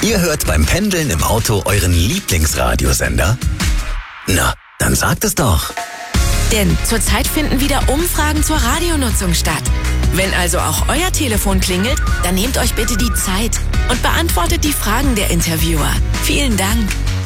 Ihr hört beim Pendeln im Auto euren Lieblingsradiosender? Na, dann sagt es doch. Denn zurzeit finden wieder Umfragen zur Radionutzung statt. Wenn also auch euer Telefon klingelt, dann nehmt euch bitte die Zeit und beantwortet die Fragen der Interviewer. Vielen Dank.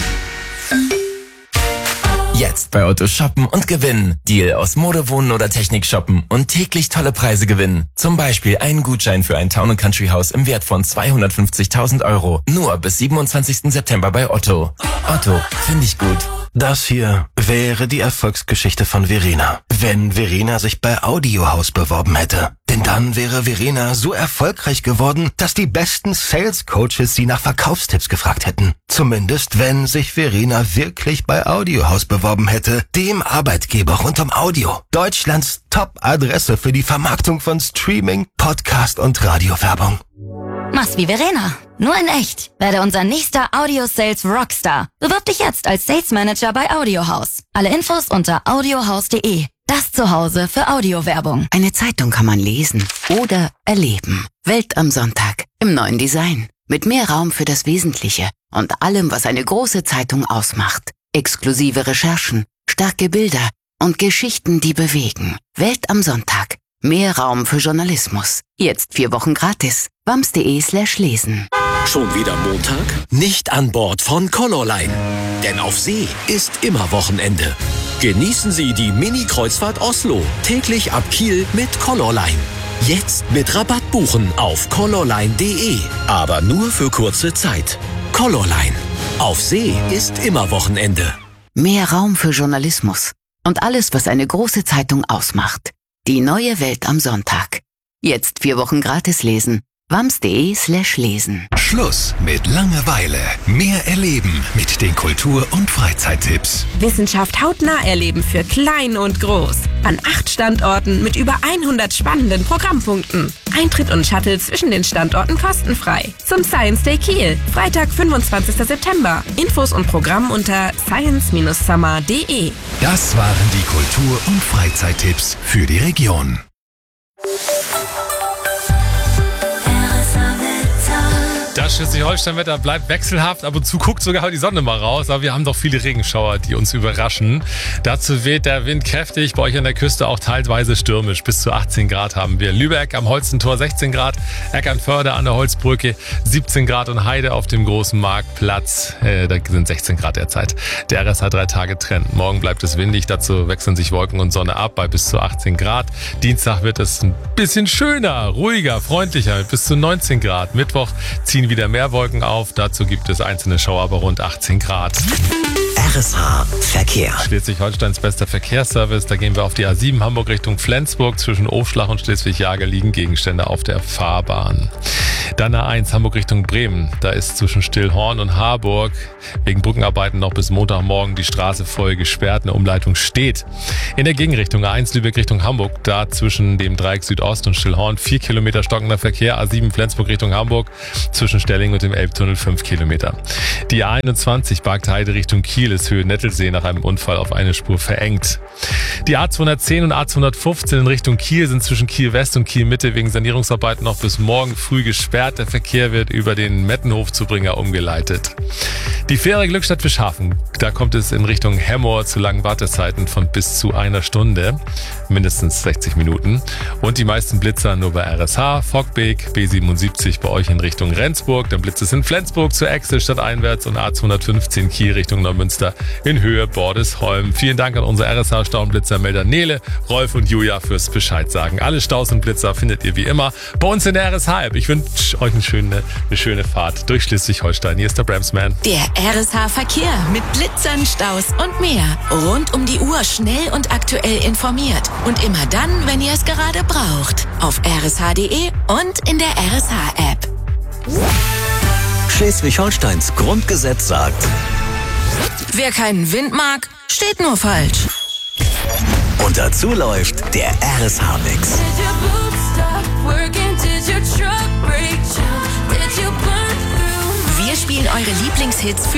Jetzt bei Otto shoppen und gewinnen. Deal aus Mode, Wohnen oder Technik shoppen und täglich tolle Preise gewinnen. Zum Beispiel einen Gutschein für ein Town & Country Haus im Wert von 250.000 €. Nur bis 27. September bei Otto. Otto, finde ich gut. Das hier wäre die Erfolgsgeschichte von Verena. Wenn Verena sich bei Audiohaus beworben hätte. Denn dann wäre Verena so erfolgreich geworden, dass die besten Sales Coaches sie nach Verkaufstipps gefragt hätten. Zumindest wenn sich Verena wirklich bei Audiohaus beworben hätte, dem Arbeitgeber rund um Audio. Deutschlands Top-Adresse für die Vermarktung von Streaming, Podcast und Radiowerbung. Mach's wie Verena, nur in echt. Werde unser nächster Audio-Sales Rockstar. Bewirb dich jetzt als Sales Manager bei Audiohaus. Alle Infos unter audiohaus.de. Das Zuhause für Audiowerbung. Eine Zeitung kann man lesen oder erleben. Welt am Sonntag im neuen Design. Mit mehr Raum für das Wesentliche und allem, was eine große Zeitung ausmacht. Exklusive Recherchen, starke Bilder und Geschichten, die bewegen. Welt am Sonntag. Mehr Raum für Journalismus. Jetzt 4 Wochen gratis. wams.de/lesen. Schon wieder Montag? Nicht an Bord von Colorline. Denn auf See ist immer Wochenende. Genießen Sie die Mini-Kreuzfahrt Oslo. Täglich ab Kiel mit Colorline. Jetzt mit Rabatt buchen auf colorline.de. Aber nur für kurze Zeit. Colorline. Auf See ist immer Wochenende. Mehr Raum für Journalismus. Und alles, was eine große Zeitung ausmacht. Die neue Welt am Sonntag. Jetzt 4 Wochen gratis lesen. wams.de/lesen. Schluss mit Langeweile. Mehr erleben mit den Kultur- und Freizeittipps. Wissenschaft hautnah erleben für klein und groß. An 8 Standorten mit über 100 spannenden Programmpunkten. Eintritt und Shuttle zwischen den Standorten kostenfrei. Zum Science Day Kiel, Freitag, 25. September. Infos und Programm unter science-summer.de. Das waren die Kultur- und Freizeittipps für die Region. Das Schleswig-Holstein-Wetter bleibt wechselhaft. Ab und zu guckt sogar die Sonne mal raus. Aber wir haben doch viele Regenschauer, die uns überraschen. Dazu weht der Wind kräftig. Bei euch an der Küste auch teilweise stürmisch. Bis zu 18 Grad haben wir. Lübeck am Holstentor 16 Grad. Eckernförde an der Holzbrücke 17 Grad. Und Heide auf dem großen Marktplatz. Da sind 16 Grad derzeit. Der RSH 3-Tage-Trend. Morgen bleibt es windig. Dazu wechseln sich Wolken und Sonne ab bei bis zu 18 Grad. Dienstag wird es ein bisschen schöner, ruhiger, freundlicher. Bis zu 19 Grad. Mittwoch ziehen wieder mehr Wolken auf. Dazu gibt es einzelne Schauer bei rund 18 Grad. RSH Verkehr. Schleswig-Holsteins bester Verkehrsservice. Da gehen wir auf die A7 Hamburg Richtung Flensburg. Zwischen Ofschlach und Schleswig-Jager liegen Gegenstände auf der Fahrbahn. Dann A1 Hamburg Richtung Bremen. Da ist zwischen Stillhorn und Harburg wegen Brückenarbeiten noch bis Montagmorgen die Straße voll gesperrt. Eine Umleitung steht. In der Gegenrichtung A1 Lübeck Richtung Hamburg. Da zwischen dem Dreieck Südost und Stillhorn 4 Kilometer stockender Verkehr. A7 Flensburg Richtung Hamburg. Zwischen Stelling und dem Elbtunnel 5 Kilometer. Die A21 Bargteheide Richtung Kiel ist Höhe Nettelsee nach einem Unfall auf eine Spur verengt. Die A210 und A215 in Richtung Kiel sind zwischen Kiel West und Kiel Mitte wegen Sanierungsarbeiten noch bis morgen früh gesperrt. Der Verkehr wird über den Mettenhof zu Bringer umgeleitet. Die Fähre Glückstadt Fischhafen, da kommt es in Richtung Hemmoor zu langen Wartezeiten von bis zu 1 Stunde, mindestens 60 Minuten. Und die meisten Blitzer nur bei RSH, Fockbeek, B77 bei euch in Richtung Rendsburg. Dann Blitze in Flensburg zur Exel stadteinwärts und A215 Kiel Richtung Neumünster in Höhe Bordesholm. Vielen Dank an unsere RSH-Stauenblitzer-Melder Nele, Rolf und Julia fürs Bescheid sagen. Alle Staus und Blitzer findet ihr wie immer bei uns in der RSH-App. Ich wünsche euch eine schöne Fahrt durch Schleswig-Holstein. Hier ist der Bremsman. Der RSH Verkehr mit Blitzern, Staus und mehr. Rund um die Uhr schnell und aktuell informiert. Und immer dann, wenn ihr es gerade braucht. Auf rsh.de und in der RSH-App. Schleswig-Holsteins Grundgesetz sagt: Wer keinen Wind mag, steht nur falsch. Und dazu läuft der RSH-Mix. Wir spielen eure Lieblingshits für